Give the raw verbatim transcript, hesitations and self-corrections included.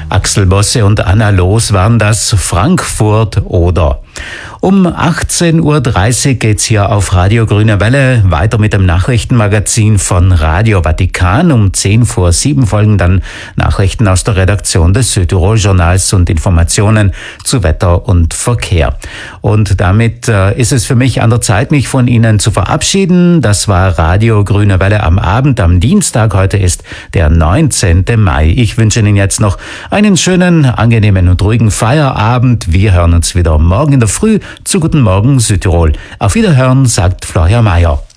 Axel Bosse und Anna Loos waren das, Frankfurt oder. Um achtzehn Uhr dreißig geht's hier auf Radio Grüne Welle weiter mit dem Nachrichtenmagazin von Radio Vatikan. Um zehn vor sieben folgen dann Nachrichten aus der Redaktion des Südtirol-Journals und Informationen zu Wetter und Verkehr. Und damit äh, ist es für mich an der Zeit, mich von Ihnen zu verabschieden. Das war Radio Grüne Welle am Abend, am Dienstag. Heute ist der neunzehnte Mai. Ich wünsche Ihnen jetzt noch einen schönen, angenehmen und ruhigen Feierabend. Wir hören uns wieder morgen in der Früh zu Guten Morgen Südtirol. Auf Wiederhören, sagt Florian Mayer.